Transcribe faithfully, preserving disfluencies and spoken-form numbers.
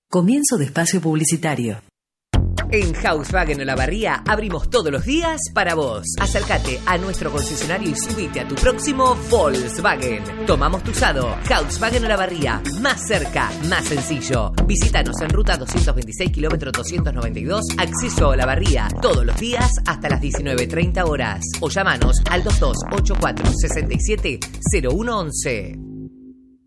Comienzo de espacio publicitario. En Volkswagen Olavarría abrimos todos los días para vos. Acércate a nuestro concesionario y subite a tu próximo Volkswagen. Tomamos tu usado. Volkswagen Olavarría. Más cerca, más sencillo. Visítanos en ruta doscientos veintiséis, kilómetro doscientos noventa y dos, acceso a Olavarría. Todos los días hasta las diecinueve treinta horas. O llamanos al dos dos ocho cuatro seis siete cero uno once.